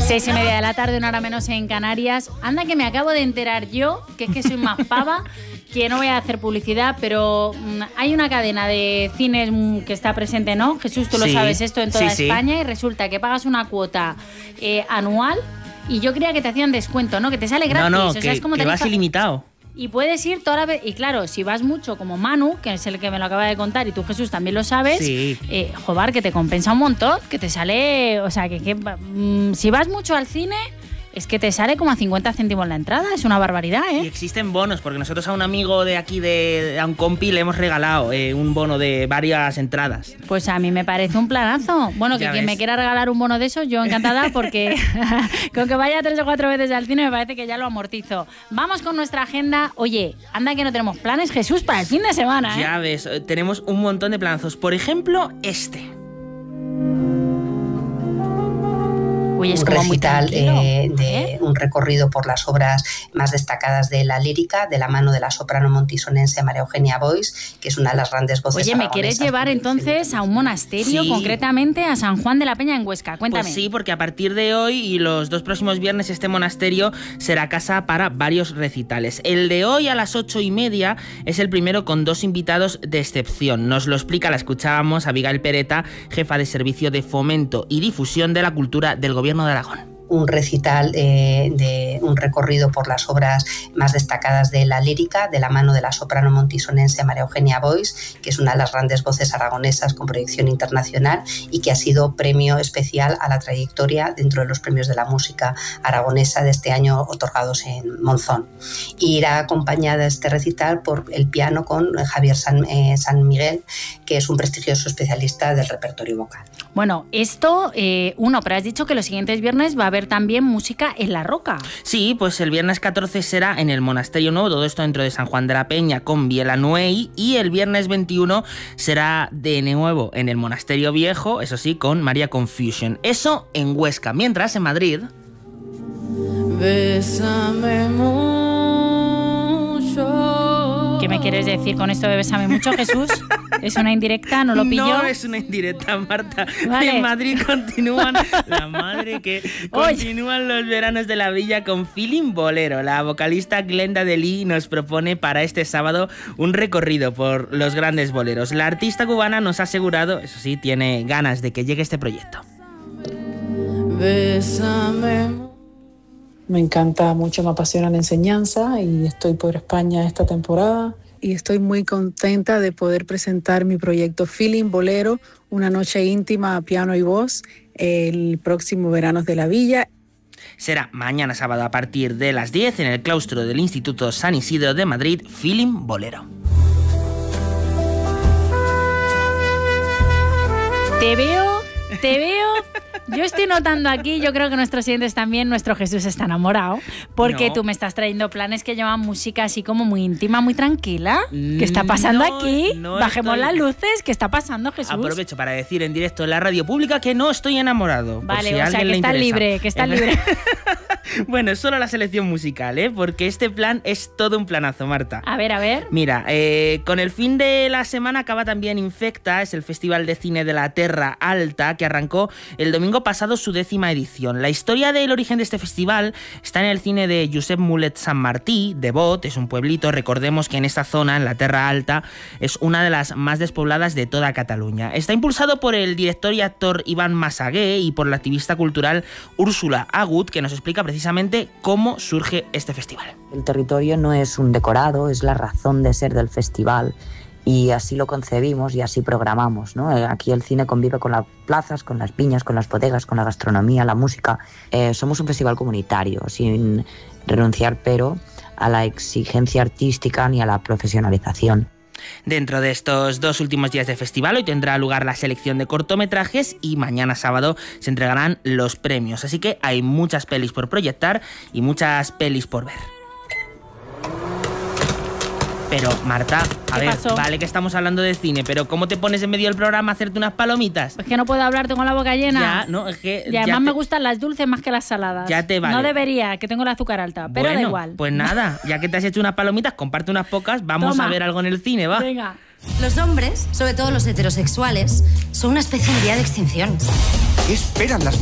6:30 de la tarde, una hora menos en Canarias. Anda que me acabo de enterar yo, que es que soy más pava, que no voy a hacer publicidad, pero hay una cadena de cines que está presente, ¿no? Jesús, tú lo sabes esto en toda España, y resulta que pagas una cuota anual y yo creía que te hacían descuento, ¿no? Que te sale gratis. No, o sea, es como que vas ilimitado. Y puedes ir toda la vez. Y claro, si vas mucho como Manu, que es el que me lo acaba de contar, y tú, Jesús, también lo sabes, joder, que te compensa un montón, que te sale. O sea, que si vas mucho al cine, es que te sale como a 50 céntimos la entrada. Es una barbaridad, ¿eh? Y existen bonos, porque nosotros a un amigo de aquí, a un compi, le hemos regalado un bono de varias entradas. Pues a mí me parece un planazo. Bueno, que quien me quiera regalar un bono de esos, yo encantada, porque con que vaya 3 o 4 veces al cine me parece que ya lo amortizo. Vamos con nuestra agenda. Oye, anda que no tenemos planes, Jesús, para el fin de semana, ¿eh? Ya ves, tenemos un montón de planazos. Por ejemplo, Uy, es un como recital de un recorrido por las obras más destacadas de la lírica, de la mano de la soprano montisonense María Eugenia Boix, que es una de las grandes voces. Oye, ¿me quieres llevar entonces a un monasterio, concretamente a San Juan de la Peña en Huesca? Cuéntame. Pues sí, porque a partir de hoy y los 2 próximos viernes este monasterio será casa para varios recitales. El de hoy a las 8:30 es el primero con 2 invitados de excepción. Nos lo explica, la escuchábamos, Abigail Pereta, jefa de Servicio de Fomento y Difusión de la Cultura del Gobierno de Aragón. Un recital de un recorrido por las obras más destacadas de la lírica, de la mano de la soprano montisonense María Eugenia Boix, que es una de las grandes voces aragonesas con proyección internacional y que ha sido premio especial a la trayectoria dentro de los premios de la música aragonesa de este año otorgados en Monzón. Y irá acompañada este recital por el piano con Javier San Miguel, que es un prestigioso especialista del repertorio vocal. Bueno, esto, pero has dicho que los siguientes viernes va a haber también música en La Roca. Sí, pues el viernes 14 será en el Monasterio Nuevo, todo esto dentro de San Juan de la Peña con Biela Nuey, y el viernes 21 será de nuevo en el Monasterio Viejo, eso sí, con María Confusion. Eso en Huesca. Mientras en Madrid... Bésame mucho. ¿Qué me quieres decir con esto de bésame mucho, Jesús? ¿Es una indirecta? ¿No lo pillo? No es una indirecta, Marta. Vale. En Madrid continúan continúan los veranos de la villa con Feeling Bolero. La vocalista Glenda de Lee nos propone para este sábado un recorrido por los grandes boleros. La artista cubana nos ha asegurado, eso sí, tiene ganas de que llegue este proyecto. Bésame. Me encanta mucho, me apasiona la enseñanza y estoy por España esta temporada. Y estoy muy contenta de poder presentar mi proyecto Feeling Bolero, una noche íntima a piano y voz, el próximo Veranos de la Villa. Será mañana sábado a partir de las 10 en el claustro del Instituto San Isidro de Madrid, Feeling Bolero. Te veo. Yo estoy notando aquí, yo creo que nuestros siguientes también, nuestro Jesús está enamorado, porque tú me estás trayendo planes que llevan música así como muy íntima, muy tranquila. ¿Qué está pasando aquí? Bajemos las luces. ¿Qué está pasando, Jesús? Aprovecho para decir en directo en la radio pública que no estoy enamorado. Vale, si o sea, que estás libre, Bueno, solo la selección musical, porque este plan es todo un planazo, Marta. A ver. Mira, con el fin de la semana acaba también Infecta, es el Festival de Cine de la Terra Alta, que arrancó el domingo pasado su 10ª edición. La historia del origen de este festival está en el cine de Josep Mulet Sant Martí, de Bot, es un pueblito, recordemos que en esta zona, en la Terra Alta, es una de las más despobladas de toda Cataluña. Está impulsado por el director y actor Iván Massagué y por la activista cultural Úrsula Agut, que nos explica precisamente cómo surge este festival. El territorio no es un decorado, es la razón de ser del festival. Y así lo concebimos y así programamos, ¿no? Aquí el cine convive con las plazas, con las viñas, con las bodegas, con la gastronomía, la música. Somos un festival comunitario, sin renunciar, pero a la exigencia artística ni a la profesionalización. Dentro de estos 2 últimos días de festival, hoy tendrá lugar la selección de cortometrajes y mañana sábado se entregarán los premios. Así que hay muchas pelis por proyectar y muchas pelis por ver. Pero, Marta, a ver, pasó? Vale que estamos hablando de cine, pero ¿cómo te pones en medio del programa a hacerte unas palomitas? Es que no puedo hablar, tengo la boca llena. Ya, no, es que... Y además me gustan las dulces más que las saladas. Ya te vale. No debería, que tengo el azúcar alta, pero da igual. Pues nada, ya que te has hecho unas palomitas, comparte unas pocas, vamos a ver algo en el cine, ¿va? Venga. Los hombres, sobre todo los heterosexuales, son una especie en vía de extinción. ¿Qué esperan las